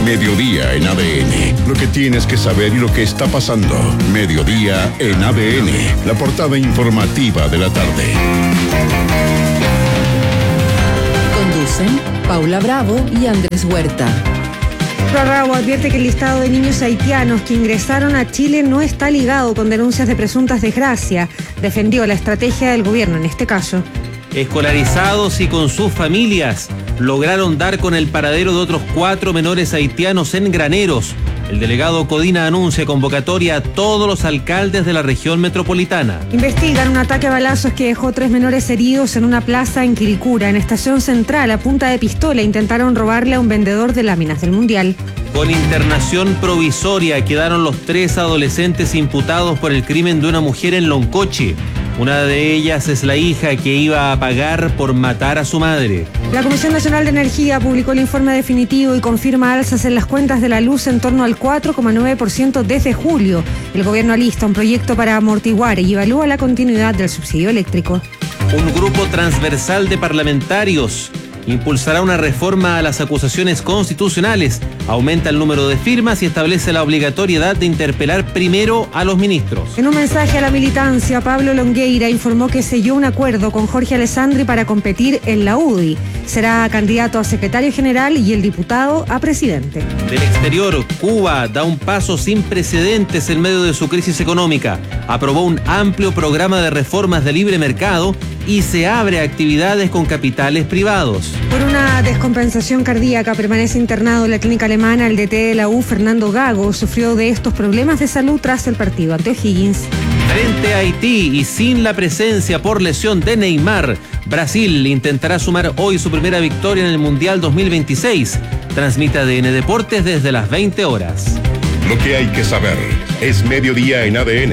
Mediodía en ADN. Lo que tienes que saber y lo que está pasando. Mediodía en ADN. La portada informativa de la tarde. Conducen Paula Bravo y Andrés Huerta. Bravo advierte que el listado de niños haitianos que ingresaron a Chile no está ligado con denuncias de presuntas desgracias. Defendió la estrategia del gobierno en este caso. Escolarizados y con sus familias lograron dar con el paradero de otros 4 menores haitianos en Graneros. El delegado Codina anuncia convocatoria a todos los alcaldes de la región metropolitana. Investigan un ataque a balazos que dejó 3 menores heridos en una plaza en Quilicura. En Estación Central, a punta de pistola, intentaron robarle a un vendedor de láminas del Mundial. Con internación provisoria quedaron los 3 adolescentes imputados por el crimen de una mujer en Loncoche. Una de ellas es la hija que iba a pagar por matar a su madre. La Comisión Nacional de Energía publicó el informe definitivo y confirma alzas en las cuentas de la luz en torno al 4,9% desde julio. El gobierno alista un proyecto para amortiguar y evalúa la continuidad del subsidio eléctrico. Un grupo transversal de parlamentarios impulsará una reforma a las acusaciones constitucionales, aumenta el número de firmas y establece la obligatoriedad de interpelar primero a los ministros. En un mensaje a la militancia, Pablo Longueira informó que selló un acuerdo con Jorge Alessandri para competir en la UDI. Será candidato a secretario general y el diputado a presidente. Del exterior, Cuba da un paso sin precedentes en medio de su crisis económica. Aprobó un amplio programa de reformas de libre mercado y se abre a actividades con capitales privados. Por una descompensación cardíaca permanece internado en la clínica alemana el DT de la U, Fernando Gago. Sufrió de estos problemas de salud tras el partido ante O'Higgins. Frente a Haití y sin la presencia por lesión de Neymar, Brasil intentará sumar hoy su primera victoria en el Mundial 2026. Transmite ADN Deportes desde las 20 horas. Lo que hay que saber es Mediodía en ADN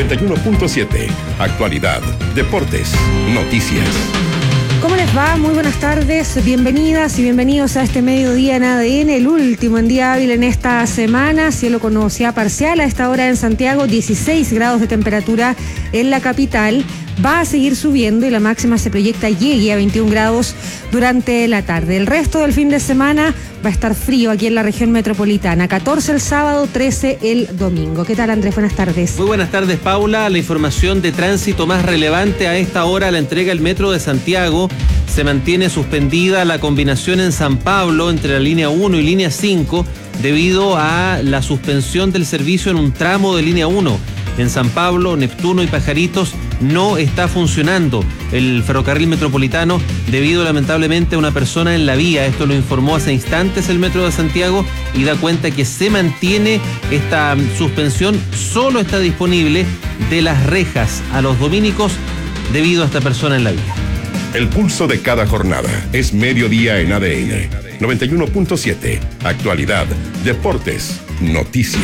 91.7. Actualidad, deportes, noticias. ¿Cómo les va? Muy buenas tardes, bienvenidas y bienvenidos a este Mediodía en ADN, el último en día hábil en esta semana. Cielo con nubosidad parcial a esta hora en Santiago, 16 grados de temperatura en la capital. Va a seguir subiendo y la máxima se proyecta llegue a 21 grados durante la tarde. El resto del fin de semana va a estar frío aquí en la región metropolitana. 14 el sábado, 13 el domingo. ¿Qué tal, Andrés? Buenas tardes. Muy buenas tardes, Paula. La información de tránsito más relevante a esta hora la entrega el Metro de Santiago. Se mantiene suspendida la combinación en San Pablo entre la línea 1 y línea 5 debido a la suspensión del servicio en un tramo de línea 1. En San Pablo, Neptuno y Pajaritos no está funcionando el ferrocarril metropolitano debido lamentablemente a una persona en la vía. Esto lo informó hace instantes el Metro de Santiago y da cuenta que se mantiene esta suspensión. Solo está disponible de Las Rejas a Los Dominicos debido a esta persona en la vía. El pulso de cada jornada es Mediodía en ADN 91.7. Actualidad, deportes, noticias.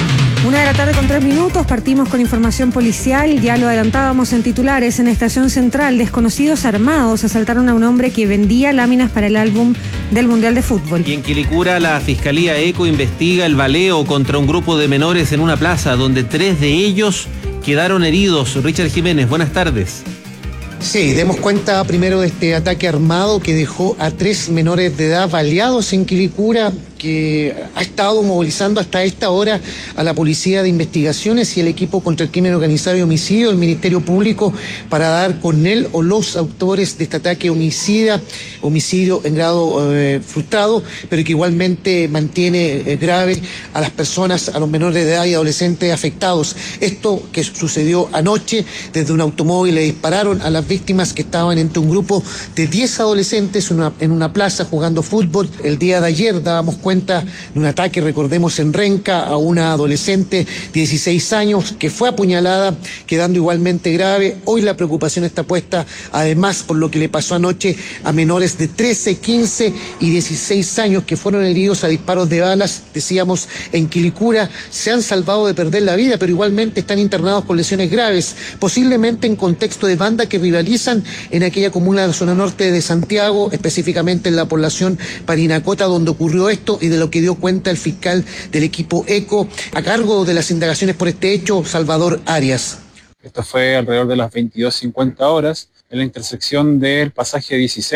1:03 partimos con información policial. Ya lo adelantábamos en titulares. En Estación Central, desconocidos armados asaltaron a un hombre que vendía láminas para el álbum del Mundial de Fútbol. Y en Quilicura, la Fiscalía ECO investiga el baleo contra un grupo de menores en una plaza donde 3 de ellos quedaron heridos. Richard Jiménez, buenas tardes. Sí, demos cuenta primero de este ataque armado que dejó a 3 menores de edad baleados en Quilicura, que ha estado movilizando hasta esta hora a la Policía de Investigaciones y el equipo contra el crimen organizado y homicidio, el Ministerio Público, para dar con él o los autores de este ataque homicidio en grado frustrado, pero que igualmente mantiene grave a las personas, a los menores de edad y adolescentes afectados. Esto que sucedió anoche, desde un automóvil le dispararon a las víctimas que estaban entre un grupo de 10 adolescentes en una plaza jugando fútbol. El día de ayer dábamos cuenta de un ataque, recordemos, en Renca a una adolescente de 16 años que fue apuñalada, quedando igualmente grave. Hoy la preocupación está puesta, además, por lo que le pasó anoche a menores de 13, 15 y 16 años que fueron heridos a disparos de balas, decíamos, en Quilicura. Se han salvado de perder la vida, pero igualmente están internados con lesiones graves, posiblemente en contexto de bandas que rivalizan en aquella comuna de la zona norte de Santiago, específicamente en la población Parinacota, donde ocurrió esto, y de lo que dio cuenta el fiscal del equipo ECO a cargo de las indagaciones por este hecho, Salvador Arias. Esto fue alrededor de las 22:50 horas en la intersección del pasaje 16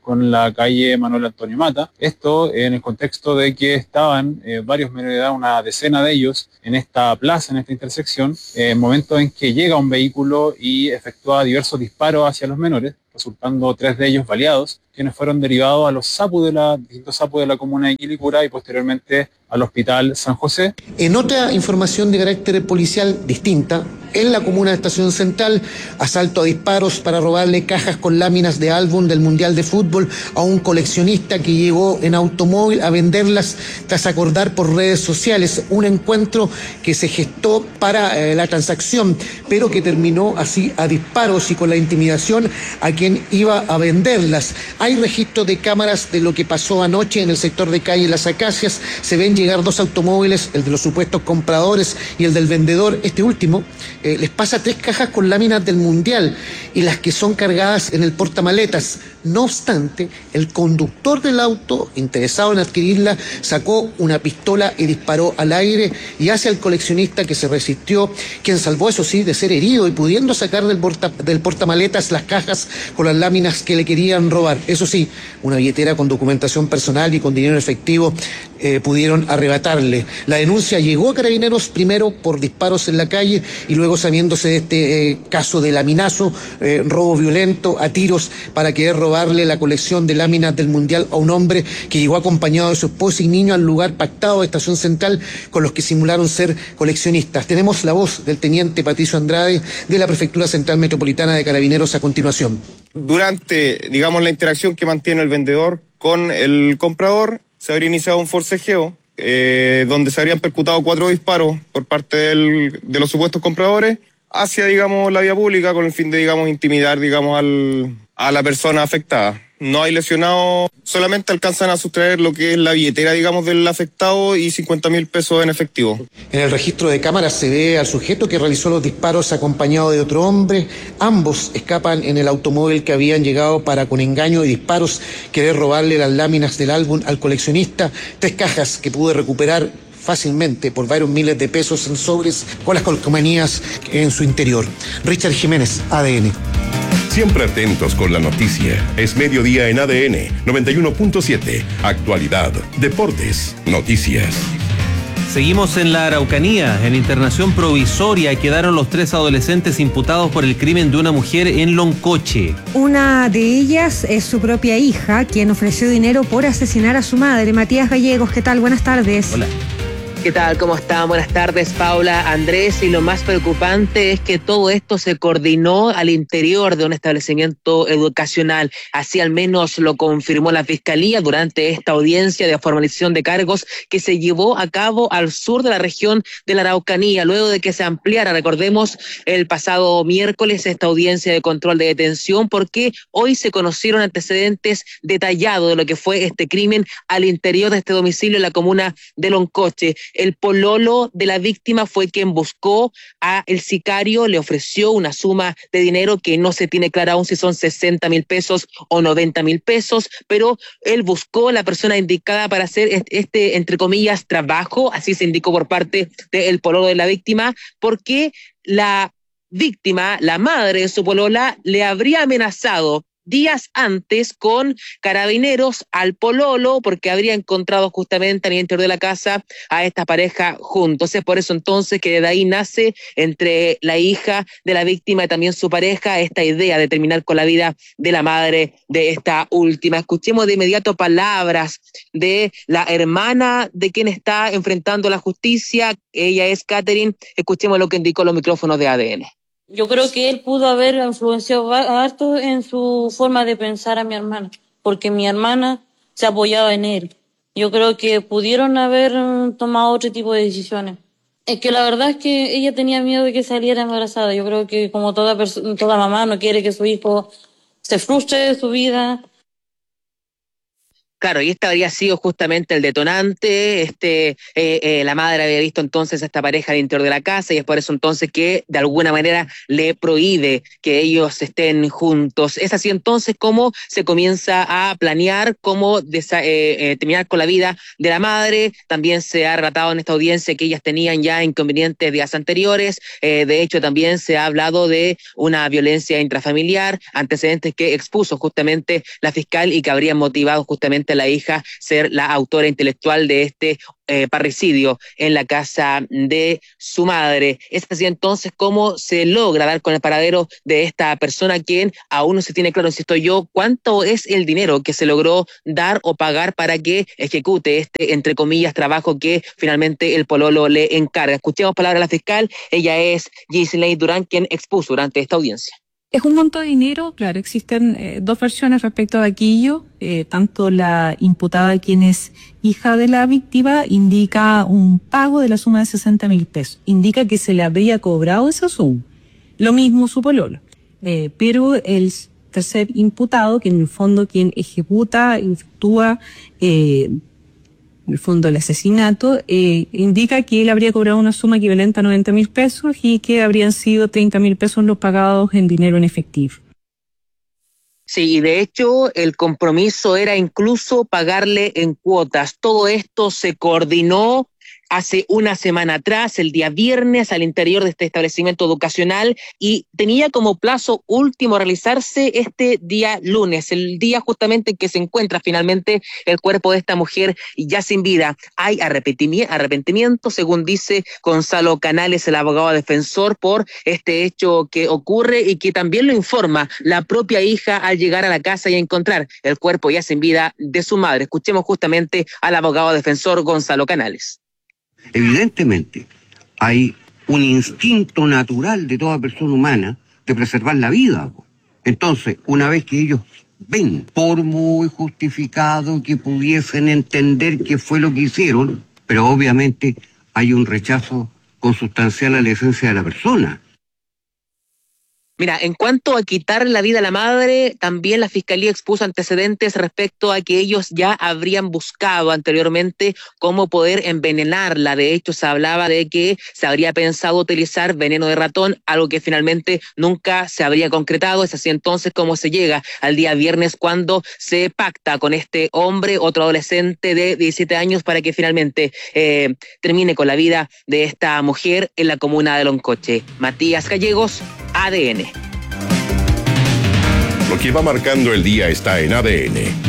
con la calle Manuel Antonio Mata. Esto en el contexto de que estaban varios menores de edad, una decena de ellos, en esta plaza, en esta intersección, en momento en que llega un vehículo y efectúa diversos disparos hacia los menores, resultando 3 de ellos baleados, quienes fueron derivados a los distintos SAPU de la comuna de Quilicura y posteriormente al Hospital San José. En otra información de carácter policial distinta, en la comuna de Estación Central, asalto a disparos para robarle cajas con láminas de álbum del Mundial de Fútbol a un coleccionista que llegó en automóvil a venderlas tras acordar por redes sociales un encuentro que se gestó para la transacción, pero que terminó así a disparos y con la intimidación a quien iba a venderlas. Hay registro de cámaras de lo que pasó anoche en el sector de calle Las Acacias. Se ven llegar 2 automóviles, el de los supuestos compradores y el del vendedor. Este último les pasa 3 cajas con láminas del Mundial y las que son cargadas en el portamaletas. No obstante, el conductor del auto, interesado en adquirirla, sacó una pistola y disparó al aire y hacia el coleccionista, que se resistió, quien salvó, eso sí, de ser herido y pudiendo sacar del portamaletas las cajas con las láminas que le querían robar. Eso sí, una billetera con documentación personal y con dinero efectivo pudieron arrebatarle. La denuncia llegó a Carabineros primero por disparos en la calle y luego sabiéndose de este caso de laminazo, robo violento a tiros para querer robarle la colección de láminas del Mundial a un hombre que llegó acompañado de su esposa y niño al lugar pactado de Estación Central con los que simularon ser coleccionistas. Tenemos la voz del teniente Patricio Andrade de la Prefectura Central Metropolitana de Carabineros a continuación. Durante, digamos, la interacción que mantiene el vendedor con el comprador, se habría iniciado un forcejeo donde se habrían percutado 4 disparos por parte de los supuestos compradores hacia, digamos, la vía pública con el fin de, digamos, intimidar, digamos, a la persona afectada. No hay lesionados, solamente alcanzan a sustraer lo que es la billetera, digamos, del afectado y 50.000 pesos en efectivo. En el registro de cámaras se ve al sujeto que realizó los disparos acompañado de otro hombre. Ambos escapan en el automóvil que habían llegado para, con engaño y disparos, querer robarle las láminas del álbum al coleccionista. 3 cajas que pudo recuperar fácilmente por varios miles de pesos en sobres con las calcomanías en su interior. Richard Jiménez, ADN. Siempre atentos con la noticia. Es mediodía en ADN 91.7. Actualidad, deportes, noticias. Seguimos en la Araucanía. En internación provisoria quedaron los 3 adolescentes imputados por el crimen de una mujer en Loncoche. Una de ellas es su propia hija, quien ofreció dinero por asesinar a su madre. Matías Gallegos, ¿qué tal? Buenas tardes. Hola. ¿Qué tal? ¿Cómo están? Buenas tardes, Paula, Andrés. Y lo más preocupante es que todo esto se coordinó al interior de un establecimiento educacional. Así al menos lo confirmó la Fiscalía durante esta audiencia de formalización de cargos que se llevó a cabo al sur de la región de la Araucanía, luego de que se ampliara, recordemos, el pasado miércoles esta audiencia de control de detención, porque hoy se conocieron antecedentes detallados de lo que fue este crimen al interior de este domicilio en la comuna de Loncoche. El pololo de la víctima fue quien buscó a el sicario, le ofreció una suma de dinero que no se tiene clara aún si son 60.000 pesos o 90.000 pesos, pero él buscó a la persona indicada para hacer este, entre comillas, trabajo, así se indicó por parte del pololo de la víctima, porque la víctima, la madre de su polola, le habría amenazado días antes con Carabineros al pololo porque habría encontrado justamente al interior de la casa a esta pareja juntos. Es por eso entonces que de ahí nace entre la hija de la víctima y también su pareja esta idea de terminar con la vida de la madre de esta última. Escuchemos de inmediato palabras de la hermana de quien está enfrentando la justicia. Ella es Catherine. Escuchemos lo que indicó los micrófonos de ADN. Yo creo que él pudo haber influenciado harto en su forma de pensar a mi hermana, porque mi hermana se apoyaba en él. Yo creo que pudieron haber tomado otro tipo de decisiones. Es que la verdad es que ella tenía miedo de que saliera embarazada. Yo creo que como toda mamá no quiere que su hijo se frustre de su vida. Claro, y este habría sido justamente el detonante. La madre había visto entonces a esta pareja al interior de la casa y es por eso entonces que de alguna manera le prohíbe que ellos estén juntos. Es así entonces como se comienza a planear cómo terminar con la vida de la madre. También se ha relatado en esta audiencia que ellas tenían ya inconvenientes días anteriores. De hecho, también se ha hablado de una violencia intrafamiliar, antecedentes que expuso justamente la fiscal y que habrían motivado justamente a la hija ser la autora intelectual de este parricidio en la casa de su madre. Es así entonces cómo se logra dar con el paradero de esta persona, quien aún no se tiene claro, insisto yo, cuánto es el dinero que se logró dar o pagar para que ejecute este, entre comillas, trabajo que finalmente el pololo le encarga. Escuchemos palabras de la fiscal. Ella es Gisley Durán, quien expuso durante esta audiencia. Es un monto de dinero, claro, existen dos versiones respecto de aquello. Tanto la imputada, quien es hija de la víctima, indica un pago de la suma de 60.000 pesos. Indica que se le habría cobrado esa suma. Lo mismo su pololo. Pero el tercer imputado, que en el fondo quien ejecuta, efectúa en el fondo el asesinato, indica que él habría cobrado una suma equivalente a 90.000 pesos y que habrían sido 30.000 pesos los pagados en dinero en efectivo. Sí, y de hecho el compromiso era incluso pagarle en cuotas. Todo esto se coordinó hace una semana atrás, el día viernes, al interior de este establecimiento educacional, y tenía como plazo último realizarse este día lunes, el día justamente en que se encuentra finalmente el cuerpo de esta mujer ya sin vida. Hay arrepentimiento, según dice Gonzalo Canales, el abogado defensor, por este hecho que ocurre y que también lo informa la propia hija al llegar a la casa y encontrar el cuerpo ya sin vida de su madre. Escuchemos justamente al abogado defensor Gonzalo Canales. Evidentemente, hay un instinto natural de toda persona humana de preservar la vida. Entonces, una vez que ellos ven, por muy justificado que pudiesen entender qué fue lo que hicieron, pero obviamente hay un rechazo consustancial a la esencia de la persona. Mira, en cuanto a quitar la vida a la madre, también la Fiscalía expuso antecedentes respecto a que ellos ya habrían buscado anteriormente cómo poder envenenarla. De hecho, se hablaba de que se habría pensado utilizar veneno de ratón, algo que finalmente nunca se habría concretado. Es así entonces como se llega al día viernes, cuando se pacta con este hombre, otro adolescente de 17 años, para que finalmente termine con la vida de esta mujer en la comuna de Loncoche. Matías Gallegos, ADN. Lo que va marcando el día está en ADN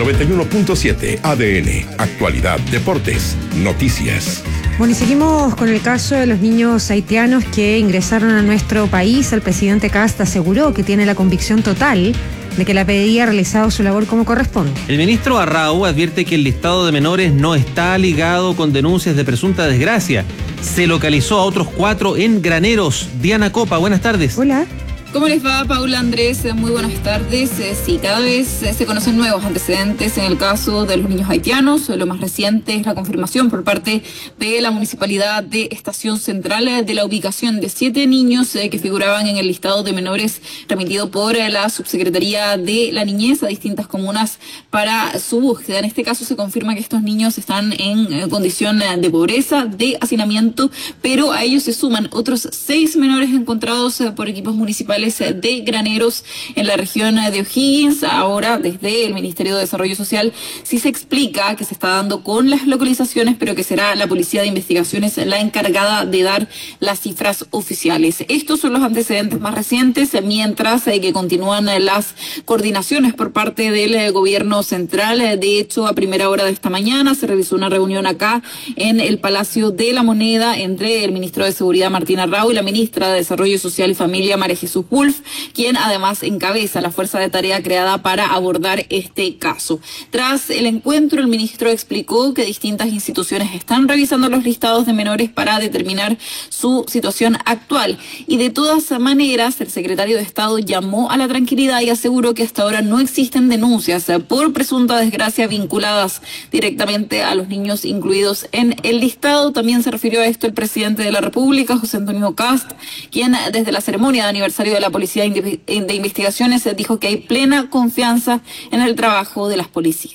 91.7. ADN, actualidad, deportes, noticias. Bueno, y seguimos con el caso de los niños haitianos que ingresaron a nuestro país. El presidente Kast aseguró que tiene la convicción total de que la PDI ha realizado su labor como corresponde. El ministro Arrau advierte que el listado de menores no está ligado con denuncias de presunta desgracia. Se localizó a otros 4 en Graneros. Diana Copa, buenas tardes. Hola. ¿Cómo les va, Paula, Andrés? Muy buenas tardes. Sí, cada vez se conocen nuevos antecedentes en el caso de los niños haitianos. Lo más reciente es la confirmación por parte de la Municipalidad de Estación Central de la ubicación de 7 niños que figuraban en el listado de menores remitido por la Subsecretaría de la Niñez a distintas comunas para su búsqueda. En este caso se confirma que estos niños están en condición de pobreza, de hacinamiento, pero a ellos se suman otros 6 menores encontrados por equipos municipales de Graneros en la región de O'Higgins. Ahora, desde el Ministerio de Desarrollo Social, sí se explica que se está dando con las localizaciones, pero que será la Policía de Investigaciones la encargada de dar las cifras oficiales. Estos son los antecedentes más recientes, mientras que continúan las coordinaciones por parte del gobierno central. De hecho, a primera hora de esta mañana se realizó una reunión acá en el Palacio de la Moneda entre el ministro de Seguridad, Martín Arrau, y la ministra de Desarrollo Social y Familia, María Jesús Wolf, quien además encabeza la fuerza de tarea creada para abordar este caso. Tras el encuentro, el ministro explicó que distintas instituciones están revisando los listados de menores para determinar su situación actual. Y de todas maneras, el secretario de Estado llamó a la tranquilidad y aseguró que hasta ahora no existen denuncias por presunta desgracia vinculadas directamente a los niños incluidos en el listado. También se refirió a esto el presidente de la República, José Antonio Kast, quien desde la ceremonia de aniversario de la Policía de Investigaciones dijo que hay plena confianza en el trabajo de las policías.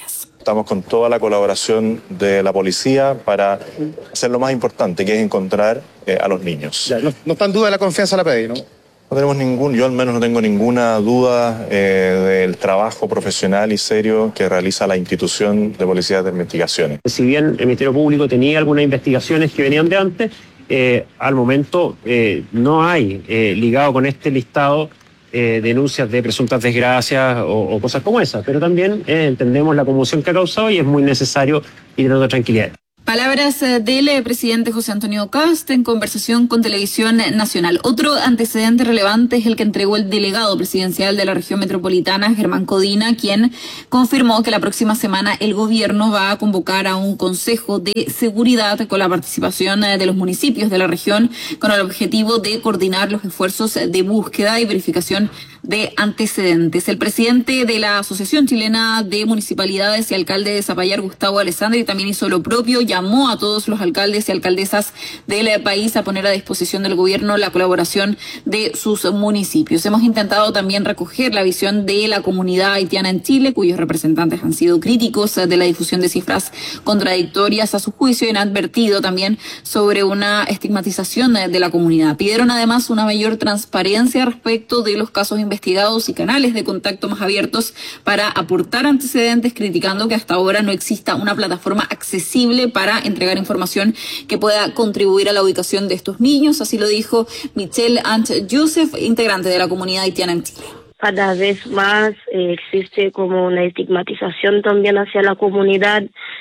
Estamos con toda la colaboración de la policía para hacer lo más importante, que es encontrar a los niños. Ya, no está en duda la confianza de la PDI, ¿no? No tenemos yo al menos no tengo ninguna duda del trabajo profesional y serio que realiza la institución de policía de investigaciones. Si bien el Ministerio Público tenía algunas investigaciones que venían de antes, al momento no hay ligado con este listado denuncias de presuntas desgracias o cosas como esas, pero también entendemos la conmoción que ha causado y es muy necesario ir dando tranquilidad. Palabras del presidente José Antonio Kast en conversación con Televisión Nacional. Otro antecedente relevante es el que entregó el delegado presidencial de la región metropolitana, Germán Codina, quien confirmó que la próxima semana el gobierno va a convocar a un consejo de seguridad con la participación de los municipios de la región con el objetivo de coordinar los esfuerzos de búsqueda y verificación de antecedentes. El presidente de la Asociación Chilena de Municipalidades y Alcalde de Zapallar, Gustavo Alessandri, también hizo lo propio, llamó a todos los alcaldes y alcaldesas del país a poner a disposición del gobierno la colaboración de sus municipios. Hemos intentado también recoger la visión de la comunidad haitiana en Chile, cuyos representantes han sido críticos de la difusión de cifras contradictorias a su juicio y han advertido también sobre una estigmatización de la comunidad. Pidieron además una mayor transparencia respecto de los casos investigados y canales de contacto más abiertos para aportar antecedentes, criticando que hasta ahora no exista una plataforma accesible para entregar información que pueda contribuir a la ubicación de estos niños. Así lo dijo Michelle Ant Youssef, integrante de la comunidad haitiana en Chile. Cada vez más existe como una estigmatización también hacia la comunidad,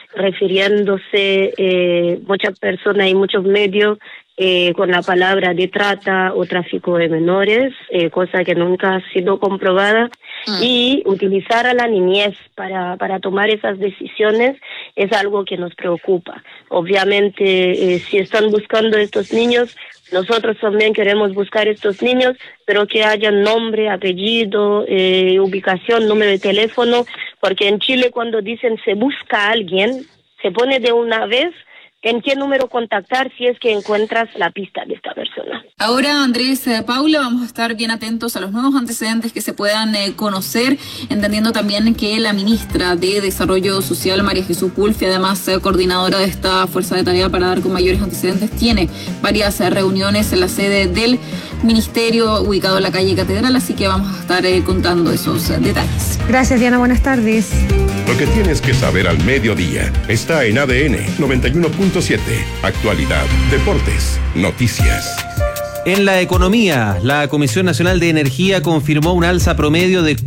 refiriéndose muchas personas y muchos medios con la palabra de trata o tráfico de menores, cosa que nunca ha sido comprobada, y utilizar a la niñez para tomar esas decisiones es algo que nos preocupa. Obviamente, si están buscando estos niños, nosotros también queremos buscar estos niños, pero que haya nombre, apellido, ubicación, número de teléfono, porque en Chile cuando dicen se busca a alguien, se pone de una vez en qué número contactar si es que encuentras la pista de esta persona. Ahora, Andrés, Paula, vamos a estar bien atentos a los nuevos antecedentes que se puedan conocer, entendiendo también que la ministra de Desarrollo Social, María Jesús Pulfi, además coordinadora de esta fuerza de tarea para dar con mayores antecedentes, tiene varias reuniones en la sede del ministerio ubicado en la calle Catedral, así que vamos a estar contando esos detalles. Gracias, Diana, buenas tardes. Lo que tienes que saber al mediodía está en ADN 91.7. Actualidad, deportes, noticias. En la economía, la Comisión Nacional de Energía confirmó un alza promedio de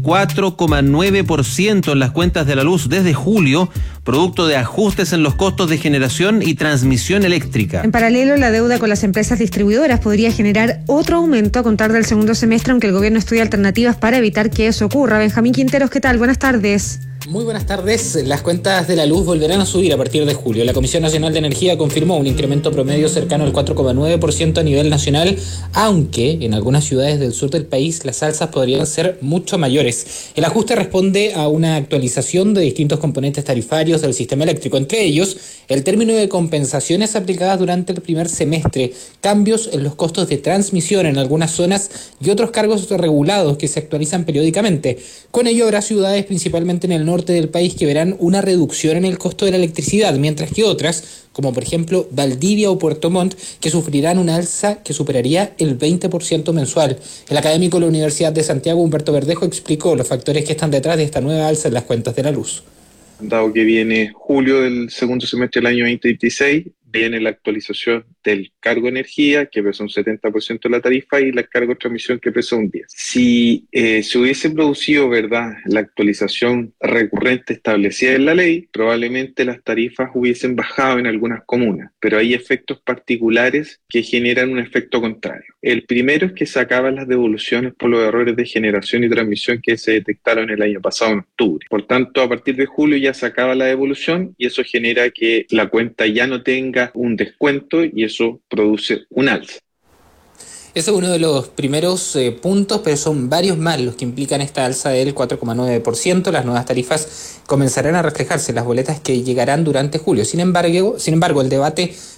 4,9% en las cuentas de la luz desde julio, producto de ajustes en los costos de generación y transmisión eléctrica. En paralelo, la deuda con las empresas distribuidoras podría generar otro aumento a contar del segundo semestre, aunque el gobierno estudia alternativas para evitar que eso ocurra. Benjamín Quinteros, ¿qué tal? Buenas tardes. Muy buenas tardes. Las cuentas de la luz volverán a subir a partir de julio. La Comisión Nacional de Energía confirmó un incremento promedio cercano al 4,9% a nivel nacional, aunque en algunas ciudades del sur del país las alzas podrían ser mucho mayores. El ajuste responde a una actualización de distintos componentes tarifarios del sistema eléctrico, entre ellos el término de compensaciones aplicadas durante el primer semestre, cambios en los costos de transmisión en algunas zonas y otros cargos regulados que se actualizan periódicamente. Con ello habrá ciudades, principalmente en el norte del país, que verán una reducción en el costo de la electricidad, mientras que otras, como por ejemplo Valdivia o Puerto Montt, que sufrirán una alza que superaría el 20% mensual. El académico de la Universidad de Santiago, Humberto Verdejo, explicó los factores que están detrás de esta nueva alza en las cuentas de la luz. Dado que viene julio del segundo semestre del año 2026, viene la actualización del cargo de energía, que pesa un 70% de la tarifa, y el cargo de transmisión, que pesa un 10%. Si se hubiese producido, ¿verdad?, la actualización recurrente establecida en la ley, probablemente las tarifas hubiesen bajado en algunas comunas, pero hay efectos particulares que generan un efecto contrario. El primero es que se acaban las devoluciones por los errores de generación y transmisión que se detectaron el año pasado en octubre. Por tanto, a partir de julio ya se acaba la devolución y eso genera que la cuenta ya no tenga un descuento y eso produce un alza. Ese es uno de los primeros puntos, pero son varios más los que implican esta alza del 4,9%. Las nuevas tarifas comenzarán a reflejarse en las boletas que llegarán durante julio. Sin embargo, el debate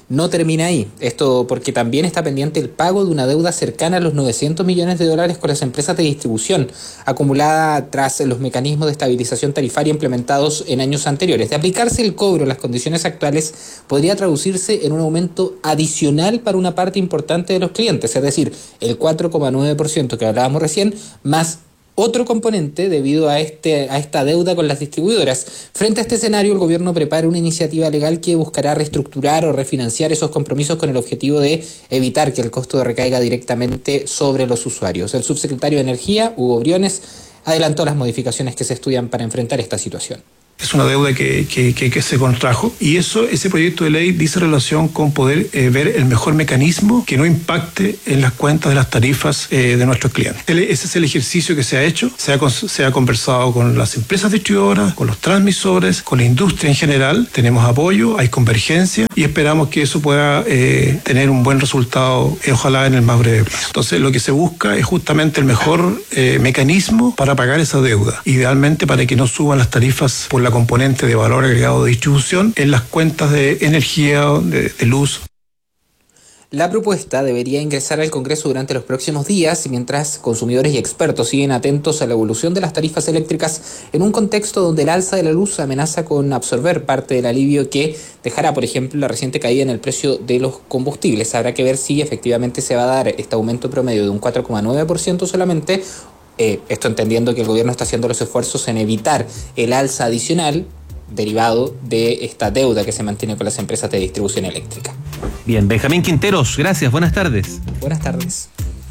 no termina ahí. Esto porque también está pendiente el pago de una deuda cercana a los $900 millones con las empresas de distribución, acumulada tras los mecanismos de estabilización tarifaria implementados en años anteriores. De aplicarse el cobro en las condiciones actuales, podría traducirse en un aumento adicional para una parte importante de los clientes, es decir, el 4,9% que hablábamos recién, más otro componente debido a esta deuda con las distribuidoras. Frente a este escenario, el gobierno prepara una iniciativa legal que buscará reestructurar o refinanciar esos compromisos con el objetivo de evitar que el costo recaiga directamente sobre los usuarios. El subsecretario de Energía, Hugo Briones, adelantó las modificaciones que se estudian para enfrentar esta situación. Es una deuda que se contrajo y ese proyecto de ley dice relación con poder ver el mejor mecanismo que no impacte en las cuentas de las tarifas de nuestros clientes. Ese es el ejercicio que se ha hecho, se ha conversado con las empresas distribuidoras, con los transmisores, con la industria en general. Tenemos apoyo, hay convergencia y esperamos que eso pueda tener un buen resultado, ojalá en el más breve plazo. Entonces lo que se busca es justamente el mejor mecanismo para pagar esa deuda, idealmente para que no suban las tarifas por la componente de valor agregado de distribución en las cuentas de energía, de luz. La propuesta debería ingresar al Congreso durante los próximos días, mientras consumidores y expertos siguen atentos a la evolución de las tarifas eléctricas en un contexto donde el alza de la luz amenaza con absorber parte del alivio que dejará, por ejemplo, la reciente caída en el precio de los combustibles. Habrá que ver si efectivamente se va a dar este aumento promedio de un 4,9% solamente. Esto entendiendo que el gobierno está haciendo los esfuerzos en evitar el alza adicional derivado de esta deuda que se mantiene con las empresas de distribución eléctrica. Bien, Benjamín Quinteros, gracias, buenas tardes. Buenas tardes.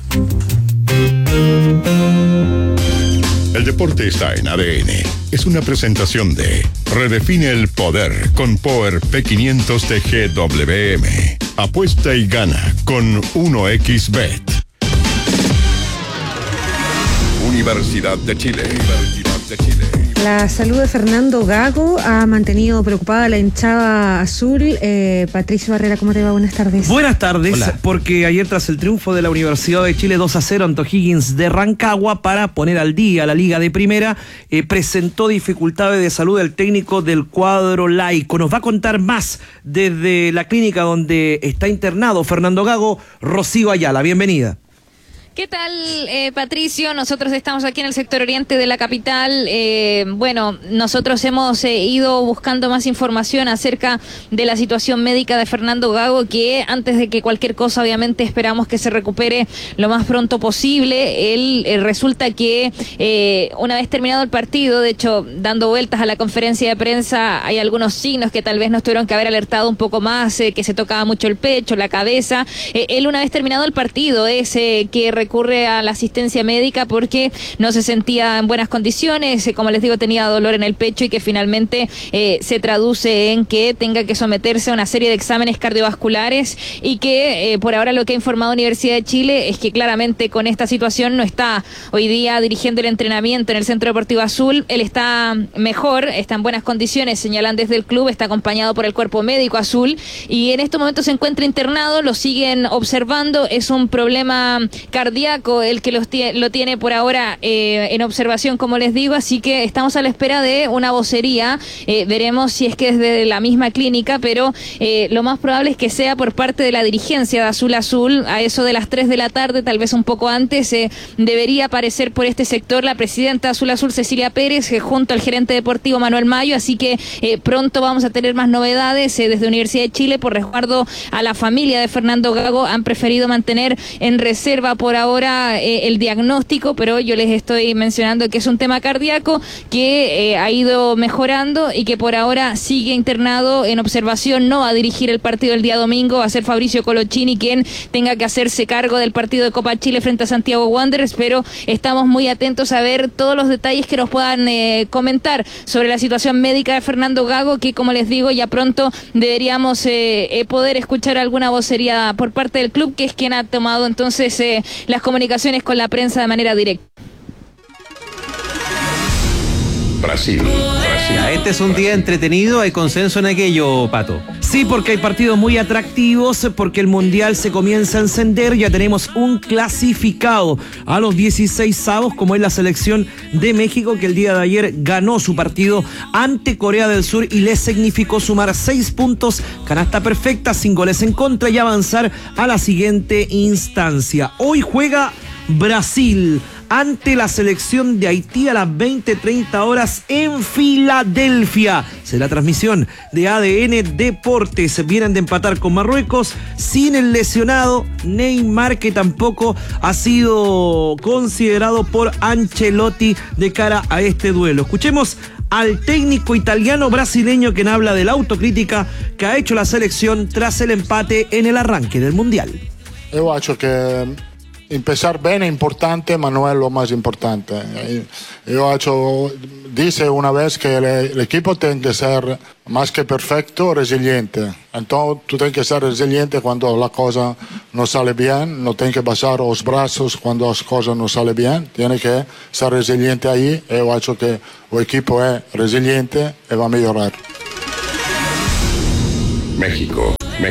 El deporte está en ADN. Es una presentación de Redefine el poder con Power P500 de GWM. Apuesta y gana con 1xBet. Universidad de Chile. La salud de Fernando Gago ha mantenido preocupada la hinchada azul. Patricio Barrera, ¿cómo te va? Buenas tardes. Buenas tardes. Hola. Porque ayer tras el triunfo de la Universidad de Chile 2-0 ante O'Higgins de Rancagua para poner al día la Liga de Primera, presentó dificultades de salud el técnico del cuadro laico. Nos va a contar más desde la clínica donde está internado Fernando Gago, Rocío Ayala. Bienvenida. ¿Qué tal, Patricio? Nosotros estamos aquí en el sector oriente de la capital. Bueno, nosotros hemos ido buscando más información acerca de la situación médica de Fernando Gago, que antes de que cualquier cosa, obviamente, esperamos que se recupere lo más pronto posible. Él resulta que una vez terminado el partido, de hecho, dando vueltas a la conferencia de prensa, hay algunos signos que tal vez nos tuvieron que haber alertado un poco más, que se tocaba mucho el pecho, la cabeza. Él una vez terminado el partido es que recurre a la asistencia médica porque no se sentía en buenas condiciones, como les digo, tenía dolor en el pecho y que finalmente se traduce en que tenga que someterse a una serie de exámenes cardiovasculares y que por ahora lo que ha informado Universidad de Chile es que claramente con esta situación no está hoy día dirigiendo el entrenamiento en el Centro Deportivo Azul. Él está mejor, está en buenas condiciones, señalan desde el club, está acompañado por el cuerpo médico azul y en estos momentos se encuentra internado, lo siguen observando, es un problema cardíaco el que lo tiene por ahora en observación, como les digo, así que estamos a la espera de una vocería. Veremos si es que es de la misma clínica, pero lo más probable es que sea por parte de la dirigencia de Azul Azul. A eso de las 3 de la tarde, tal vez un poco antes, debería aparecer por este sector la presidenta de Azul Azul, Cecilia Pérez, junto al gerente deportivo Manuel Mayo, así que pronto vamos a tener más novedades. Desde Universidad de Chile, por resguardo a la familia de Fernando Gago, han preferido mantener en reserva por ahora el diagnóstico, pero yo les estoy mencionando que es un tema cardíaco que ha ido mejorando y que por ahora sigue internado en observación. No va a dirigir el partido el día domingo, va a ser Fabricio Colochini quien tenga que hacerse cargo del partido de Copa Chile frente a Santiago Wanderers, pero estamos muy atentos a ver todos los detalles que nos puedan comentar sobre la situación médica de Fernando Gago, que como les digo, ya pronto deberíamos poder escuchar alguna vocería por parte del club, que es quien ha tomado entonces las comunicaciones con la prensa de manera directa. Brasil. Ya, este es un día entretenido, hay consenso en aquello, Pato. Sí, porque hay partidos muy atractivos, porque el Mundial se comienza a encender, ya tenemos un clasificado a los 16avos, como es la selección de México, que el día de ayer ganó su partido ante Corea del Sur y le significó sumar 6 puntos, canasta perfecta, sin goles en contra y avanzar a la siguiente instancia. Hoy juega Brasil ante la selección de Haití a las 20:30 horas en Filadelfia. Será transmisión de ADN Deportes. Vienen de empatar con Marruecos sin el lesionado Neymar, que tampoco ha sido considerado por Ancelotti de cara a este duelo. Escuchemos al técnico italiano-brasileño quien habla de la autocrítica que ha hecho la selección tras el empate en el arranque del Mundial. Yo acho que empezar bien es importante, pero no es lo más importante. Dice una vez que el equipo tiene que ser más que perfecto, resiliente. Entonces tú tienes que ser resiliente cuando la cosa no sale bien, no tienes que bajar los brazos cuando las cosas no salen bien, tienes que ser resiliente ahí. Yo acho que el equipo es resiliente y va a mejorar. México.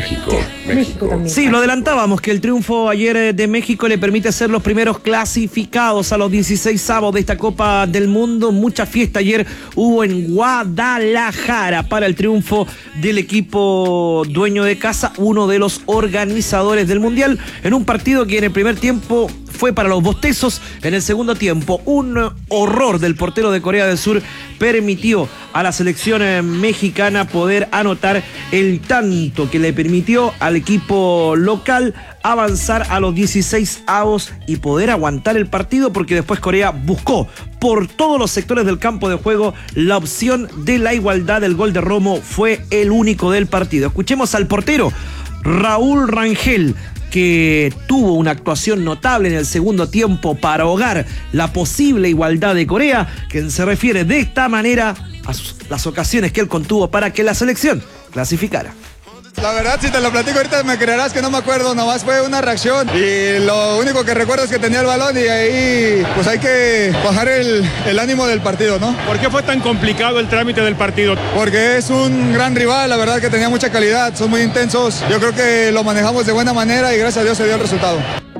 Sí, lo adelantábamos, que el triunfo ayer de México le permite ser los primeros clasificados a los 16avos de esta Copa del Mundo. Mucha fiesta ayer hubo en Guadalajara para el triunfo del equipo dueño de casa, uno de los organizadores del Mundial, en un partido que en el primer tiempo fue para los bostezos. En el segundo tiempo, un horror del portero de Corea del Sur permitió a la selección mexicana poder anotar el tanto que le permitió al equipo local avanzar a los 16avos y poder aguantar el partido, porque después Corea buscó por todos los sectores del campo de juego la opción de la igualdad. El gol de Romo fue el único del partido. Escuchemos al portero Raúl Rangel, que tuvo una actuación notable en el segundo tiempo para ahogar la posible igualdad de Corea, quien se refiere de esta manera a las ocasiones que él contuvo para que la selección clasificara. La verdad, si te lo platico ahorita me creerás que no me acuerdo, nomás fue una reacción y lo único que recuerdo es que tenía el balón y ahí pues hay que bajar el ánimo del partido, ¿no? ¿Por qué fue tan complicado el trámite del partido? Porque es un gran rival, la verdad que tenía mucha calidad, son muy intensos, yo creo que lo manejamos de buena manera y gracias a Dios se dio el resultado.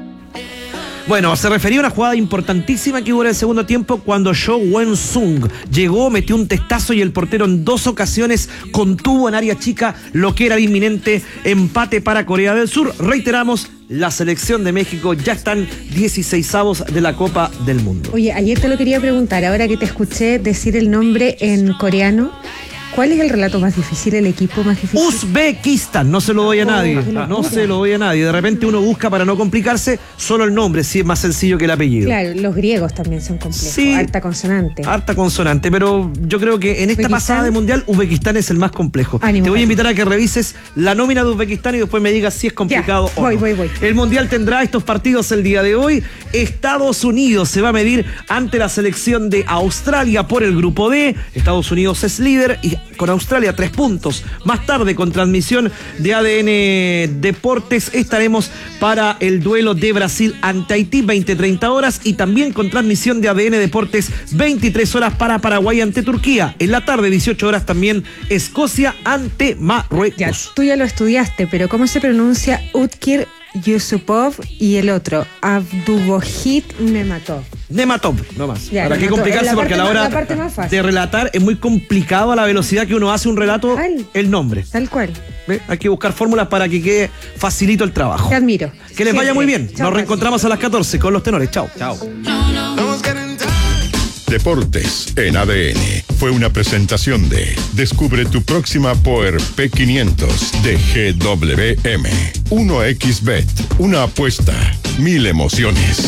Bueno, se refería a una jugada importantísima que hubo en el segundo tiempo cuando Cho Wen-sung llegó, metió un testazo y el portero en 2 ocasiones contuvo en área chica lo que era el inminente empate para Corea del Sur. Reiteramos, la selección de México ya están 16avos de la Copa del Mundo. Oye, ayer te lo quería preguntar, ahora que te escuché decir el nombre en coreano, ¿cuál es el relato más difícil, el equipo más difícil? Uzbekistán, no se lo doy a nadie, no se lo doy a nadie. De repente uno busca para no complicarse solo el nombre, si es más sencillo que el apellido. Claro, los griegos también son complejos, sí, harta consonante, pero yo creo que en esta pasada de Mundial, Uzbekistán es el más complejo. Te voy a invitar a que revises la nómina de Uzbekistán y después me digas si es complicado o no. Voy. El Mundial tendrá estos partidos el día de hoy. Estados Unidos se va a medir ante la selección de Australia por el grupo D. Estados Unidos es líder y con Australia 3 puntos. Más tarde, con transmisión de ADN Deportes, estaremos para el duelo de Brasil ante Haití, 20:30 horas, y también con transmisión de ADN Deportes, 23 horas para Paraguay ante Turquía. En la tarde, 18 horas también, Escocia ante Marruecos. Ya, tú ya lo estudiaste, pero ¿cómo se pronuncia Utkir Yusupov y el otro? Abdubohit Nematov, no más. Ya, ¿para qué complicarse? Porque a la hora de relatar es muy complicado a la velocidad que uno hace un relato, el nombre. Tal cual. ¿Ve? Hay que buscar fórmulas para que quede facilito el trabajo. Te admiro. Que les vaya muy bien. Nos reencontramos a las 14 con los tenores. Chao. Deportes en ADN fue una presentación de Descubre tu próxima Power P500 de GWM. 1xBet, una apuesta, 1000 emociones.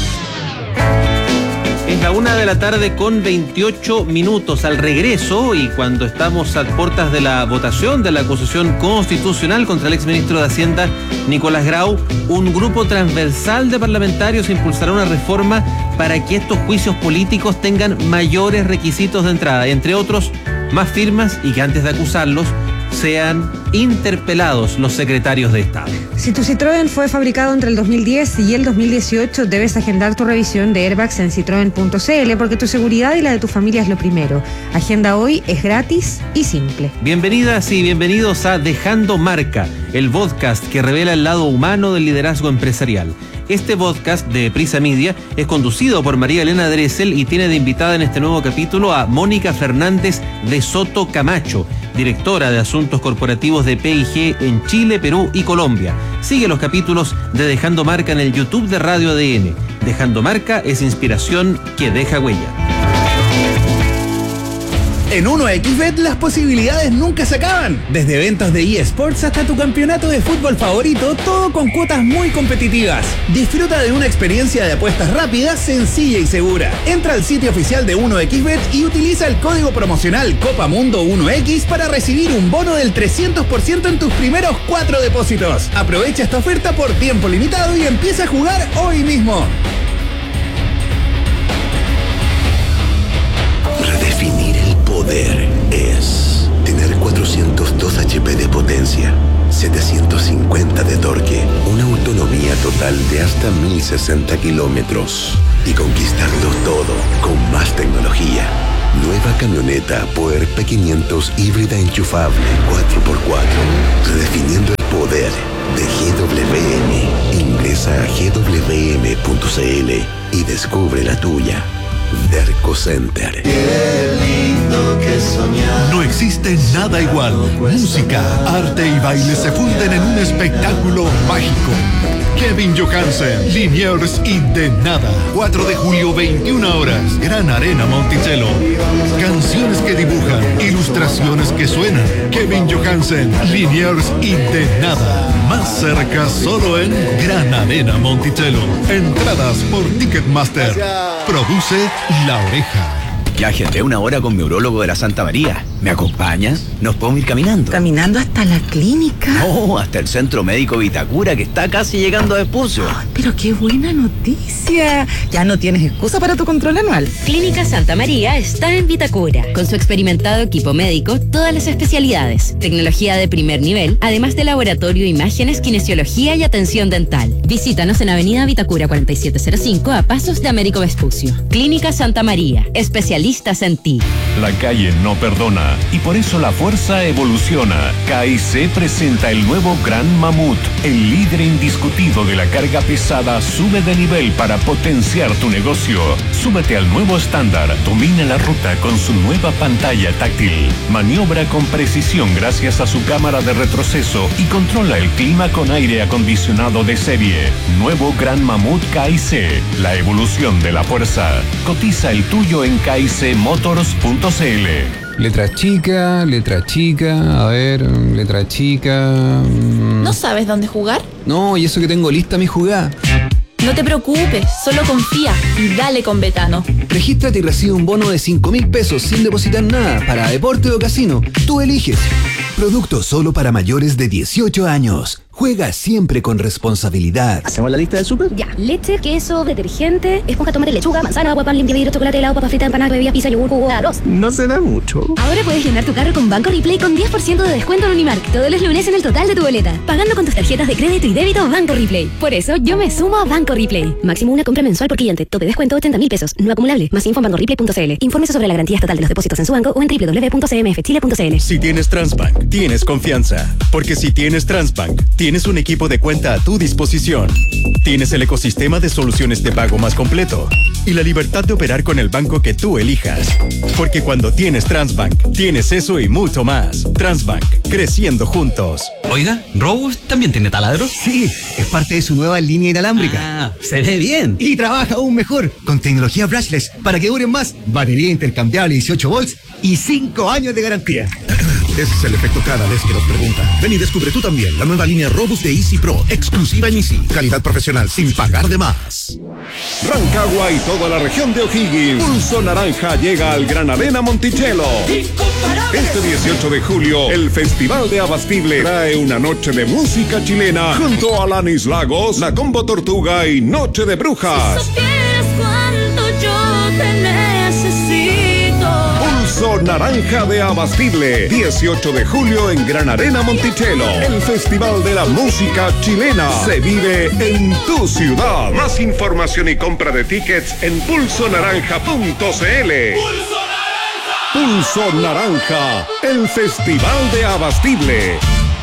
Es la 1:00 con 28 minutos. Al regreso, y cuando estamos a puertas de la votación de la acusación constitucional contra el exministro de Hacienda, Nicolás Grau, un grupo transversal de parlamentarios impulsará una reforma para que estos juicios políticos tengan mayores requisitos de entrada, entre otros, más firmas y que antes de acusarlos sean interpelados los secretarios de Estado. Si tu Citroën fue fabricado entre el 2010 y el 2018, debes agendar tu revisión de airbags en citroen.cl, porque tu seguridad y la de tu familia es lo primero. Agenda hoy, es gratis y simple. Bienvenidas y bienvenidos a Dejando Marca, el podcast que revela el lado humano del liderazgo empresarial. Este podcast de Prisa Media es conducido por María Elena Dressel y tiene de invitada en este nuevo capítulo a Mónica Fernández de Soto Camacho, directora de Asuntos Corporativos de P&G en Chile, Perú y Colombia. Sigue los capítulos de Dejando Marca en el YouTube de Radio ADN. Dejando Marca es inspiración que deja huella. En 1xBet las posibilidades nunca se acaban. Desde eventos de eSports hasta tu campeonato de fútbol favorito, todo con cuotas muy competitivas. Disfruta de una experiencia de apuestas rápida, sencilla y segura. Entra al sitio oficial de 1xBet y utiliza el código promocional COPAMUNDO1X para recibir un bono del 300% en tus primeros 4 depósitos. Aprovecha esta oferta por tiempo limitado y empieza a jugar hoy mismo. Redefinir el poder es tener 402 HP de potencia, 750 de torque, una autonomía total de hasta 1060 kilómetros y conquistarlo todo con más tecnología. Nueva camioneta Power P500 híbrida enchufable 4x4. Redefiniendo el poder de GWM. Ingresa a gwm.cl y descubre la tuya. Derco Center. No existe nada igual. Música, arte y baile se funden en un espectáculo mágico. Kevin Johansen, Liniers y De Nada. 4 de julio, 21 horas. Gran Arena Monticello. Canciones que dibujan, ilustraciones que suenan. Kevin Johansen, Liniers y De Nada. Más cerca solo en Gran Arena Monticello. Entradas por Ticketmaster. Produce La Oreja. Ya agendé una hora con mi urólogo de la Santa María. ¿Me acompañas? Nos podemos ir caminando. ¿Caminando hasta la clínica? No, hasta el Centro Médico Vitacura, que está casi llegando a Vespucio. Pero qué buena noticia. Ya no tienes excusa para tu control anual. Clínica Santa María está en Vitacura. Con su experimentado equipo médico, todas las especialidades, tecnología de primer nivel, además de laboratorio, imágenes, kinesiología y atención dental. Visítanos en Avenida Vitacura 4705 a pasos de Américo Vespucio. Clínica Santa María, especialistas en ti. La calle no perdona y por eso la fuerza evoluciona. KIC presenta el nuevo Gran Mamut. El líder indiscutido de la carga pesada sube de nivel para potenciar tu negocio. Súbete al nuevo estándar. Domina la ruta con su nueva pantalla táctil. Maniobra con precisión gracias a su cámara de retroceso y controla el clima con aire acondicionado de serie. Nuevo Gran Mamut KIC. La evolución de la fuerza. Cotiza el tuyo en kicmotors.cl. Letra chica, a ver, letra chica. ¿No sabes dónde jugar? No, y eso que tengo lista mi jugada. No te preocupes, solo confía y dale con Betano. Regístrate y recibe un bono de 5.000 pesos sin depositar nada para deporte o casino. Tú eliges. Producto solo para mayores de 18 años. Juega siempre con responsabilidad. ¿Hacemos la lista del súper? Ya. Leche, queso, detergente, esponja, tomate, lechuga, manzana, agua, pan, limpia vidrio, chocolate, helado, papa frita, empanada, bebida, pizza, yogur, jugo, arroz. No se da mucho. Ahora puedes llenar tu carro con Banco Replay con 10% de descuento en Unimark todos los lunes en el total de tu boleta, pagando con tus tarjetas de crédito y débito Banco Replay. Por eso yo me sumo a Banco Replay. Máximo una compra mensual por cliente. Tope descuento 80.000 pesos. No acumulable. Más info en bancorreplay.cl. Infórmese sobre la garantía estatal de los depósitos en su banco o en www.cmfchile.cl. Si tienes Transbank, tienes confianza. Porque si tienes Transbank, tienes un equipo de cuenta a tu disposición. Tienes el ecosistema de soluciones de pago más completo y la libertad de operar con el banco que tú elijas. Porque cuando tienes Transbank, tienes eso y mucho más. Transbank, creciendo juntos. Oiga, ¿Robust también tiene taladros? Sí, es parte de su nueva línea inalámbrica. Ah, se ve bien. Y trabaja aún mejor, con tecnología brushless, para que duren más, batería intercambiable 18 volts y 5 años de garantía. Ese es el efecto cada vez que nos preguntan. Ven y descubre tú también la nueva línea Robust de Easy Pro, exclusiva en Easy. Calidad profesional sin pagar de más. Rancagua y toda la región de O'Higgins. Pulso Naranja llega al Gran Arena Monticello. Este 18 de julio, el Festival de Abastible trae una noche de música chilena junto a Alanis Lagos, La Combo Tortuga y Noche de Brujas. Si supieras cuánto yo te necesito. Pulso Pulso Naranja de Abastible. 18 de julio en Gran Arena Monticello. El Festival de la Música Chilena se vive en tu ciudad. Más información y compra de tickets en pulsonaranja.cl. Pulso Naranja, el Festival de Abastible.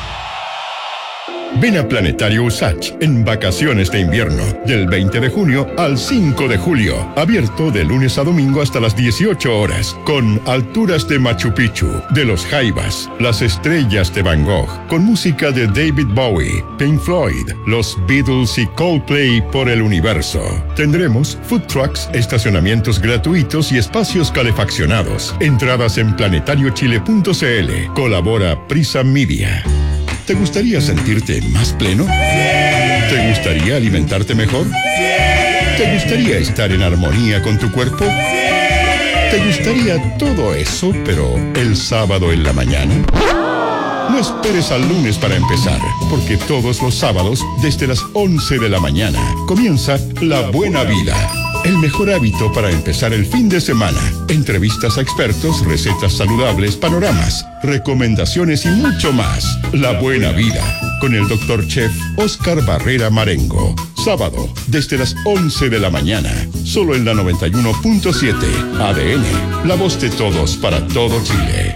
Ven a Planetario Usach en vacaciones de invierno, del 20 de junio al 5 de julio. Abierto de lunes a domingo hasta las 18 horas, con alturas de Machu Picchu, de los Jaivas, las estrellas de Van Gogh, con música de David Bowie, Pink Floyd, los Beatles y Coldplay por el universo. Tendremos food trucks, estacionamientos gratuitos y espacios calefaccionados. Entradas en planetariochile.cl. Colabora Prisa Media. ¿Te gustaría sentirte más pleno? ¿Te gustaría alimentarte mejor? ¿Te gustaría estar en armonía con tu cuerpo? ¿Te gustaría todo eso, pero el sábado en la mañana? No esperes al lunes para empezar, porque todos los sábados, desde las 11 de la mañana, comienza La Buena Vida. El mejor hábito para empezar el fin de semana. Entrevistas a expertos, recetas saludables, panoramas, recomendaciones y mucho más. La Buena Vida, con el Dr. Chef Oscar Barrera Marengo. Sábado, desde las 11 de la mañana. Solo en la 91.7 ADN. La voz de todos para todo Chile.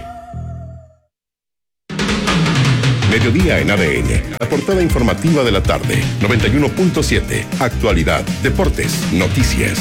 Mediodía en ADN. La portada informativa de la tarde. 91.7. Actualidad, deportes, noticias.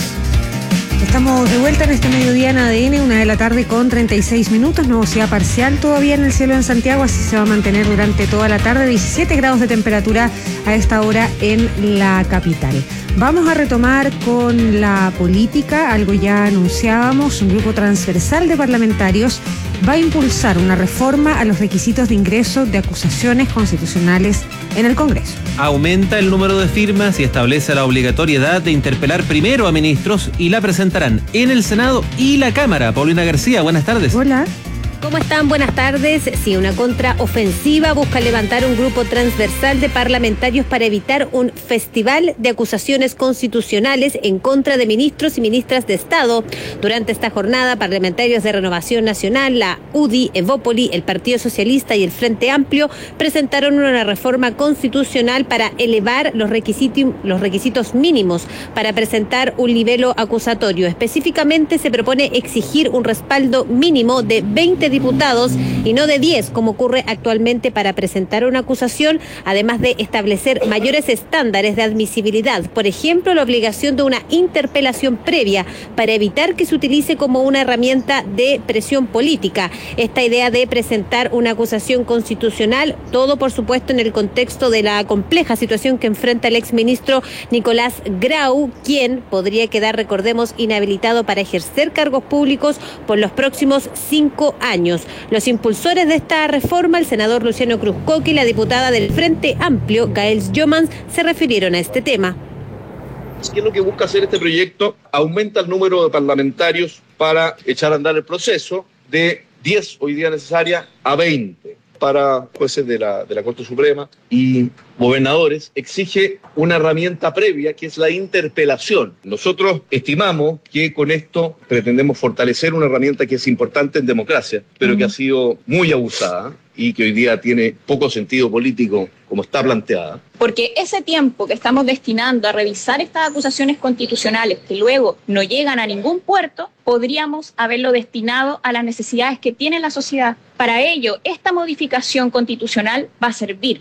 Estamos de vuelta en este mediodía en ADN, 1:00 p.m. con 36 minutos. Nubosidad parcial todavía en el cielo en Santiago, así se va a mantener durante toda la tarde. 17 grados de temperatura a esta hora en la capital. Vamos a retomar con la política, algo ya anunciábamos. Un grupo transversal de parlamentarios va a impulsar una reforma a los requisitos de ingreso de acusaciones constitucionales en el Congreso. Aumenta el número de firmas y establece la obligatoriedad de interpelar primero a ministros y la presentarán en el Senado y la Cámara. Paulina García, buenas tardes. Hola. ¿Cómo están? Buenas tardes. Sí, una contraofensiva busca levantar un grupo transversal de parlamentarios para evitar un festival de acusaciones constitucionales en contra de ministros y ministras de Estado. Durante esta jornada, parlamentarios de Renovación Nacional, la UDI, Evópoli, el Partido Socialista y el Frente Amplio presentaron una reforma constitucional para elevar los requisitos mínimos para presentar un libelo acusatorio. Específicamente se propone exigir un respaldo mínimo de 20 diputados y no de 10, como ocurre actualmente para presentar una acusación, además de establecer mayores estándares de admisibilidad. Por ejemplo, la obligación de una interpelación previa para evitar que se utilice como una herramienta de presión política. Esta idea de presentar una acusación constitucional, todo por supuesto en el contexto de la compleja situación que enfrenta el exministro Nicolás Grau, quien podría quedar, recordemos, inhabilitado para ejercer cargos públicos por los próximos 5 años. Los impulsores de esta reforma, el senador Luciano Cruzcoque y la diputada del Frente Amplio, Gael Jomans, se refirieron a este tema. ¿Qué es lo que busca hacer este proyecto? Aumenta el número de parlamentarios para echar a andar el proceso de 10 hoy día necesaria a 20 para jueces de la Corte Suprema y gobernadores. Exige una herramienta previa que es la interpelación. Nosotros estimamos que con esto pretendemos fortalecer una herramienta que es importante en democracia, pero que ha sido muy abusada y que hoy día tiene poco sentido político como está planteada. Porque ese tiempo que estamos destinando a revisar estas acusaciones constitucionales que luego no llegan a ningún puerto, podríamos haberlo destinado a las necesidades que tiene la sociedad. Para ello, esta modificación constitucional va a servir.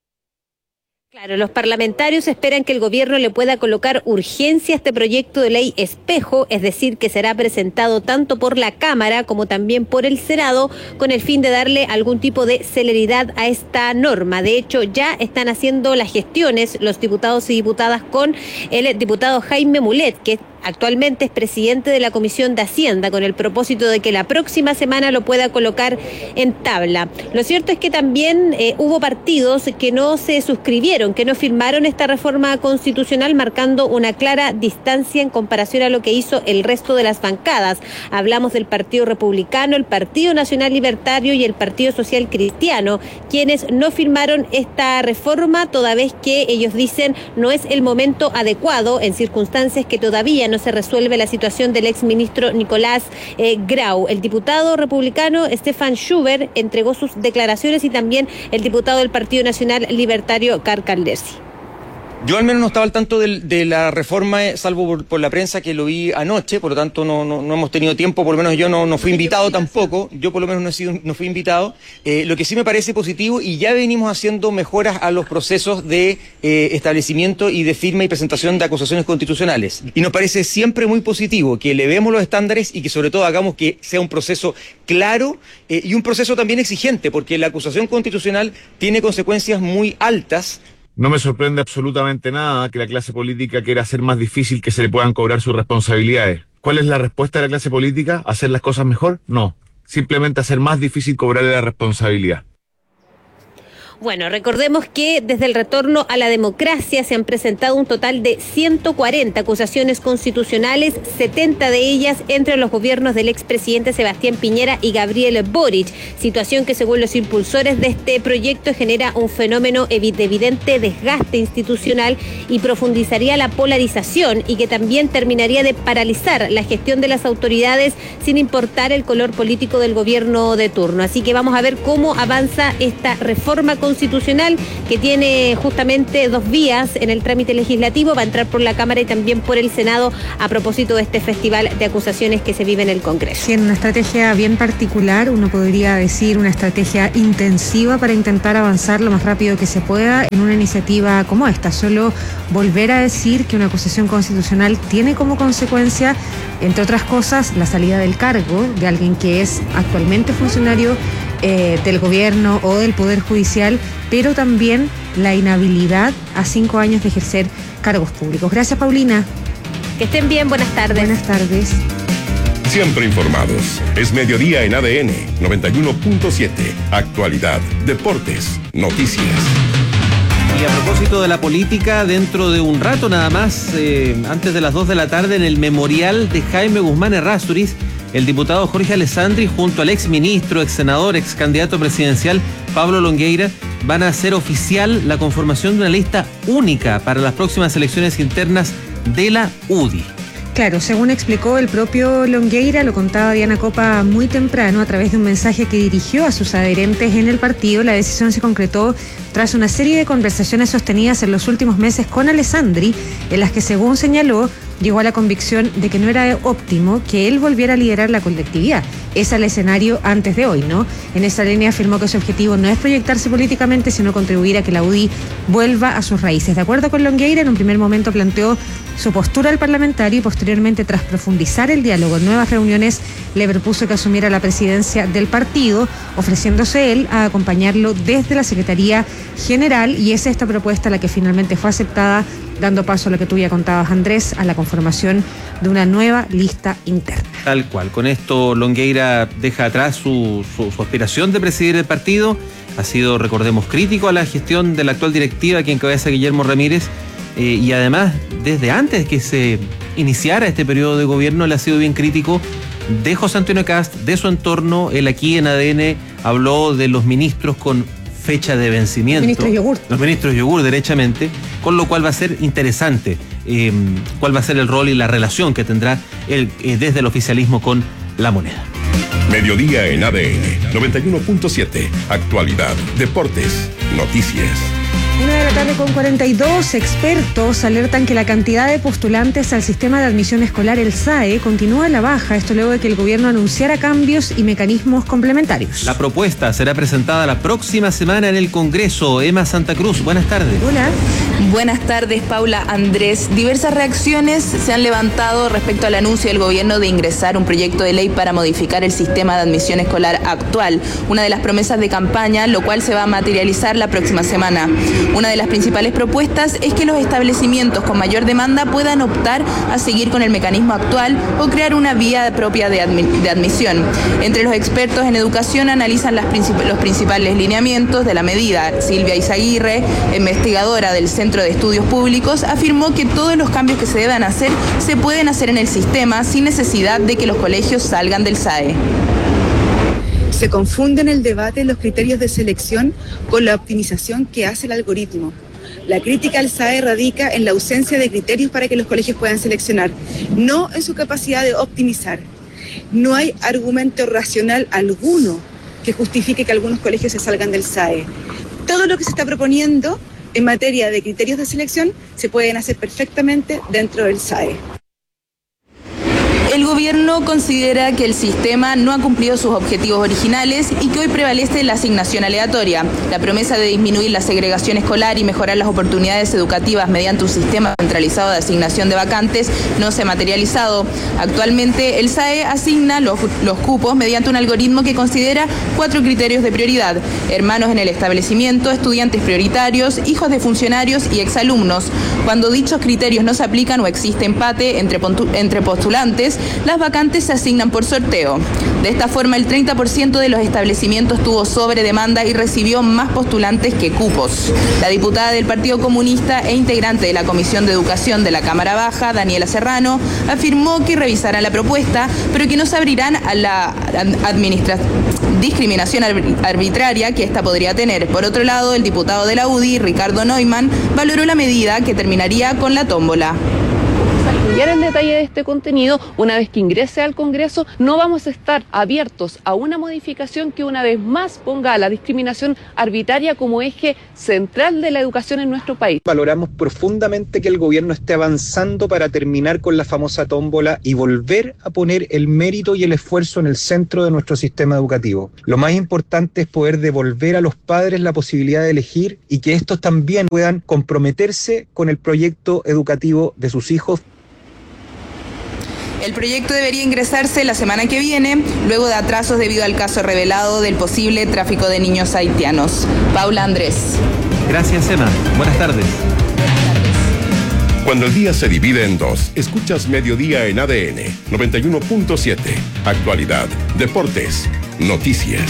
Claro, los parlamentarios esperan que el gobierno le pueda colocar urgencia a este proyecto de ley espejo, es decir, que será presentado tanto por la Cámara como también por el Senado, con el fin de darle algún tipo de celeridad a esta norma. De hecho, ya están haciendo las gestiones los diputados y diputadas con el diputado Jaime Mulet, que actualmente es presidente de la Comisión de Hacienda, con el propósito de que la próxima semana lo pueda colocar en tabla. Lo cierto es que también hubo partidos que no se suscribieron, que no firmaron esta reforma constitucional, marcando una clara distancia en comparación a lo que hizo el resto de las bancadas. Hablamos del Partido Republicano, el Partido Nacional Libertario y el Partido Social Cristiano, quienes no firmaron esta reforma, toda vez que ellos dicen no es el momento adecuado en circunstancias que todavía no no se resuelve la situación del exministro Nicolás Grau. El diputado republicano Stefan Schubert entregó sus declaraciones y también el diputado del Partido Nacional Libertario Carcaldersi. Yo al menos no estaba al tanto de la reforma, salvo por la prensa que lo vi anoche, por lo tanto no hemos tenido tiempo, por lo menos yo no fui invitado tampoco, yo por lo menos no fui invitado. Lo que sí me parece positivo, y ya venimos haciendo mejoras a los procesos de establecimiento y de firma y presentación de acusaciones constitucionales. Y nos parece siempre muy positivo que elevemos los estándares y que sobre todo hagamos que sea un proceso claro y un proceso también exigente, porque la acusación constitucional tiene consecuencias muy altas. No me sorprende absolutamente nada que la clase política quiera hacer más difícil que se le puedan cobrar sus responsabilidades. ¿Cuál es la respuesta de la clase política? ¿Hacer las cosas mejor? No. Simplemente hacer más difícil cobrarle la responsabilidad. Bueno, recordemos que desde el retorno a la democracia se han presentado un total de 140 acusaciones constitucionales, 70 de ellas entre los gobiernos del expresidente Sebastián Piñera y Gabriel Boric, situación que según los impulsores de este proyecto genera un fenómeno de evidente desgaste institucional y profundizaría la polarización y que también terminaría de paralizar la gestión de las autoridades sin importar el color político del gobierno de turno. Así que vamos a ver cómo avanza esta reforma constitucional que tiene justamente 2 vías en el trámite legislativo, va a entrar por la Cámara y también por el Senado a propósito de este festival de acusaciones que se vive en el Congreso. Sí, en una estrategia bien particular, uno podría decir una estrategia intensiva para intentar avanzar lo más rápido que se pueda en una iniciativa como esta. Solo volver a decir que una acusación constitucional tiene como consecuencia, entre otras cosas, la salida del cargo de alguien que es actualmente funcionario del gobierno o del Poder Judicial, pero también la inhabilidad a 5 años de ejercer cargos públicos. Gracias, Paulina. Que estén bien, buenas tardes. Buenas tardes. Siempre informados. Es mediodía en ADN 91.7. Actualidad, deportes, noticias. Y a propósito de la política, dentro de un rato nada más, antes de las 2 de la tarde, en el memorial de Jaime Guzmán Errázuriz, el diputado Jorge Alessandri junto al exministro, exsenador, excandidato presidencial Pablo Longueira van a hacer oficial la conformación de una lista única para las próximas elecciones internas de la UDI. Claro, según explicó el propio Longueira, lo contaba Diana Copa muy temprano a través de un mensaje que dirigió a sus adherentes en el partido. La decisión se concretó tras una serie de conversaciones sostenidas en los últimos meses con Alessandri, en las que, según señaló, llegó a la convicción de que no era óptimo que él volviera a liderar la colectividad. Es el escenario antes de hoy, ¿no? En esa línea afirmó que su objetivo no es proyectarse políticamente, sino contribuir a que la UDI vuelva a sus raíces. De acuerdo con Longueira, en un primer momento planteó su postura al parlamentario y posteriormente, tras profundizar el diálogo en nuevas reuniones, le propuso que asumiera la presidencia del partido, ofreciéndose él a acompañarlo desde la Secretaría General, y es esta propuesta la que finalmente fue aceptada, dando paso a lo que tú ya contabas, Andrés, a la conformación de una nueva lista interna. Tal cual. Con esto Longueira deja atrás su aspiración de presidir el partido. Ha sido, recordemos, crítico a la gestión de la actual directiva que encabeza Guillermo Ramírez, y además, desde antes que se iniciara este periodo de gobierno, le ha sido bien crítico de José Antonio Kast, de su entorno. Él aquí en ADN habló de los ministros con fecha de vencimiento. Los ministros yogur, derechamente, con lo cual va a ser interesante cuál va a ser el rol y la relación que tendrá él desde el oficialismo con la moneda. Mediodía en ADN 91.7. Actualidad, deportes, noticias. 1:42 p.m. Expertos alertan que la cantidad de postulantes al sistema de admisión escolar, el SAE, continúa a la baja. Esto luego de que el gobierno anunciara cambios y mecanismos complementarios. La propuesta será presentada la próxima semana en el Congreso. Emma Santa Cruz, buenas tardes. Hola. Buenas tardes, Paula, Andrés. Diversas reacciones se han levantado respecto al anuncio del gobierno de ingresar un proyecto de ley para modificar el sistema de admisión escolar actual, una de las promesas de campaña, lo cual se va a materializar la próxima semana. Una de las principales propuestas es que los establecimientos con mayor demanda puedan optar a seguir con el mecanismo actual o crear una vía propia de admisión. Entre los expertos en educación analizan los principales lineamientos de la medida. Silvia Izaguirre, investigadora del Centro de Estudios Públicos, afirmó que todos los cambios que se deban hacer se pueden hacer en el sistema sin necesidad de que los colegios salgan del SAE. Se confunden el debate los criterios de selección con la optimización que hace el algoritmo. La crítica al SAE radica en la ausencia de criterios para que los colegios puedan seleccionar, no en su capacidad de optimizar. No hay argumento racional alguno que justifique que algunos colegios se salgan del SAE. Todo lo que se está proponiendo en materia de criterios de selección se pueden hacer perfectamente dentro del SAE. El gobierno considera que el sistema no ha cumplido sus objetivos originales y que hoy prevalece la asignación aleatoria. La promesa de disminuir la segregación escolar y mejorar las oportunidades educativas mediante un sistema centralizado de asignación de vacantes no se ha materializado. Actualmente el SAE asigna los cupos mediante un algoritmo que considera 4 criterios de prioridad: hermanos en el establecimiento, estudiantes prioritarios, hijos de funcionarios y exalumnos. Cuando dichos criterios no se aplican o existe empate entre postulantes, las vacantes se asignan por sorteo. De esta forma, el 30% de los establecimientos tuvo sobre demanda y recibió más postulantes que cupos. La diputada del Partido Comunista e integrante de la Comisión de Educación de la Cámara Baja, Daniela Serrano, afirmó que revisarán la propuesta, pero que no se abrirán a la discriminación arbitraria que esta podría tener. Por otro lado, el diputado de la UDI, Ricardo Neumann, valoró la medida que terminaría con la tómbola. En detalle de este contenido, una vez que ingrese al Congreso, no vamos a estar abiertos a una modificación que una vez más ponga a la discriminación arbitraria como eje central de la educación en nuestro país. Valoramos profundamente que el gobierno esté avanzando para terminar con la famosa tómbola y volver a poner el mérito y el esfuerzo en el centro de nuestro sistema educativo. Lo más importante es poder devolver a los padres la posibilidad de elegir y que estos también puedan comprometerse con el proyecto educativo de sus hijos. El proyecto debería ingresarse la semana que viene, luego de atrasos debido al caso revelado del posible tráfico de niños haitianos. Paula Andrés. Gracias, Emma. Buenas tardes. Cuando el día se divide en dos, escuchas Mediodía en ADN 91.7. Actualidad, deportes, noticias.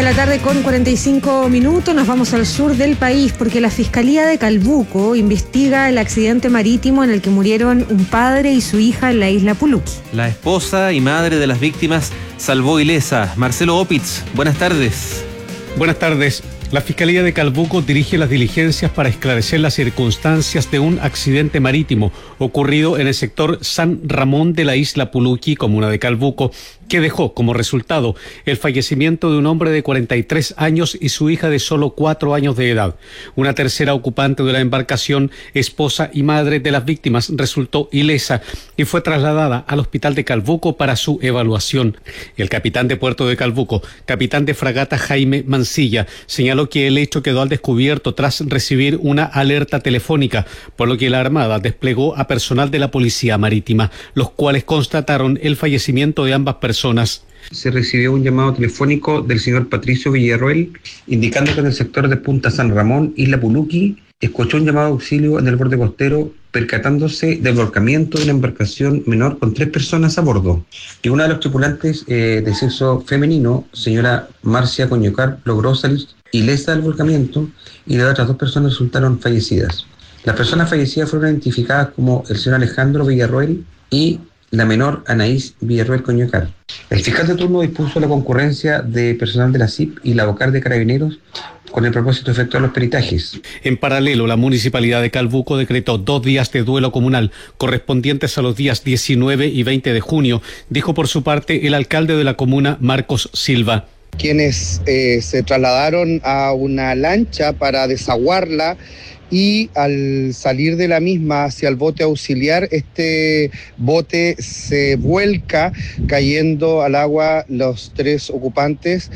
1:45 p.m. Nos vamos al sur del país porque la Fiscalía de Calbuco investiga el accidente marítimo en el que murieron un padre y su hija en la isla Puluqui. La esposa y madre de las víctimas salvó ilesa. Marcelo Opitz, buenas tardes. Buenas tardes. La Fiscalía de Calbuco dirige las diligencias para esclarecer las circunstancias de un accidente marítimo ocurrido en el sector San Ramón de la isla Puluqui, comuna de Calbuco, que dejó como resultado el fallecimiento de un hombre de 43 años y su hija de solo 4 años de edad. Una tercera ocupante de la embarcación, esposa y madre de las víctimas, resultó ilesa y fue trasladada al hospital de Calbuco para su evaluación. El capitán de Puerto de Calbuco, capitán de fragata Jaime Mancilla, señaló que el hecho quedó al descubierto tras recibir una alerta telefónica, por lo que la Armada desplegó a personal de la Policía Marítima, los cuales constataron el fallecimiento de ambas personas. Se recibió un llamado telefónico del señor Patricio Villarroel indicando que en el sector de Punta San Ramón, isla Puluqui, escuchó un llamado de auxilio en el borde costero percatándose del volcamiento de una embarcación menor con 3 personas a bordo. Y una de los tripulantes de sexo femenino, señora Marcia Coñocar, logró salir ilesa del volcamiento y las otras 2 personas resultaron fallecidas. Las personas fallecidas fueron identificadas como el señor Alejandro Villarroel y la menor Anaís Villarroel Coñocar. El fiscal de turno dispuso la concurrencia de personal de la CIP y la vocal de Carabineros con el propósito de efectuar los peritajes. En paralelo, la Municipalidad de Calbuco decretó 2 días de duelo comunal correspondientes a los días 19 y 20 de junio, dijo por su parte el alcalde de la comuna, Marcos Silva. Quienes se trasladaron a una lancha para desaguarla y al salir de la misma hacia el bote auxiliar, este bote se vuelca cayendo al agua los 3 ocupantes,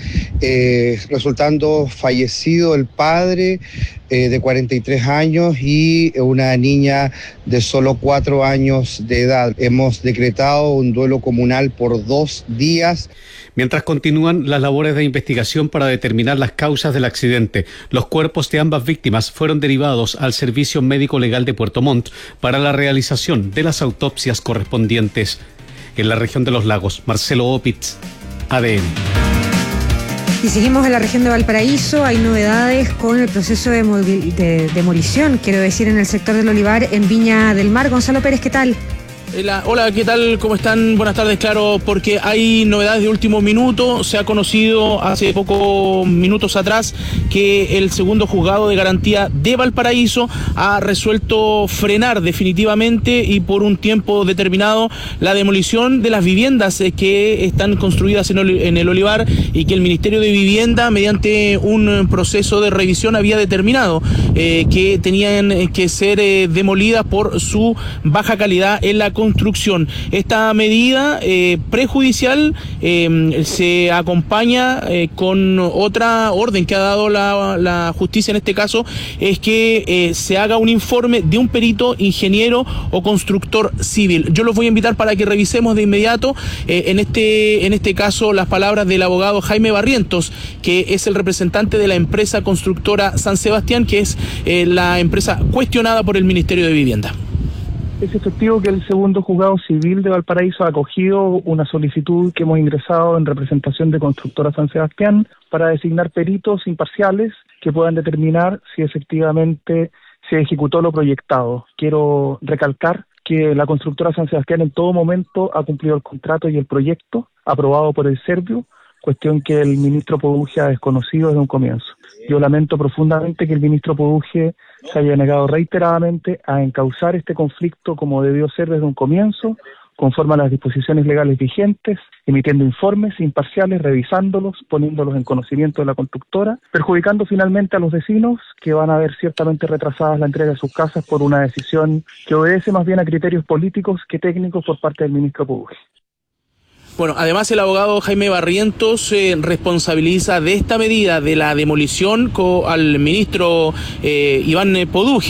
resultando fallecido el padre de 43 años y una niña de solo 4 años de edad. Hemos decretado un duelo comunal por 2 días. Mientras continúan las labores de investigación para determinar las causas del accidente, los cuerpos de ambas víctimas fueron derivados al Servicio Médico Legal de Puerto Montt para la realización de las autopsias correspondientes. En la región de los lagos, Marcelo Opitz, ADN. Y seguimos en la región de Valparaíso. Hay novedades con el proceso de demolición, quiero decir, en el sector del Olivar, en Viña del Mar. Gonzalo Pérez, ¿qué tal? Hola, ¿qué tal? ¿Cómo están? Buenas tardes, claro, porque hay novedades de último minuto. Se ha conocido hace pocos minutos atrás que el segundo juzgado de garantía de Valparaíso ha resuelto frenar definitivamente y por un tiempo determinado la demolición de las viviendas que están construidas en el Olivar y que el Ministerio de Vivienda, mediante un proceso de revisión, había determinado que tenían que ser demolidas por su baja calidad en la construcción. Esta medida prejudicial se acompaña con otra orden que ha dado la justicia en este caso, es que se haga un informe de un perito, ingeniero o constructor civil. Yo los voy a invitar para que revisemos de inmediato en este caso las palabras del abogado Jaime Barrientos, que es el representante de la empresa constructora San Sebastián, que es la empresa cuestionada por el Ministerio de Vivienda. Es efectivo que el segundo juzgado civil de Valparaíso ha acogido una solicitud que hemos ingresado en representación de Constructora San Sebastián para designar peritos imparciales que puedan determinar si efectivamente se ejecutó lo proyectado. Quiero recalcar que la Constructora San Sebastián en todo momento ha cumplido el contrato y el proyecto aprobado por el Servio, cuestión que el ministro Poduje ha desconocido desde un comienzo. Yo lamento profundamente que el ministro Poduje se haya negado reiteradamente a encauzar este conflicto como debió ser desde un comienzo, conforme a las disposiciones legales vigentes, emitiendo informes imparciales, revisándolos, poniéndolos en conocimiento de la constructora, perjudicando finalmente a los vecinos que van a ver ciertamente retrasadas la entrega de sus casas por una decisión que obedece más bien a criterios políticos que técnicos por parte del ministro Poduje. Bueno, además el abogado Jaime Barrientos responsabiliza de esta medida de la demolición al ministro Iván Poduje.